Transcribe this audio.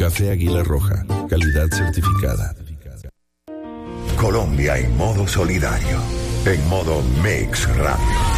Café Águila Roja, calidad certificada. Colombia en modo solidario, en modo Mix Radio.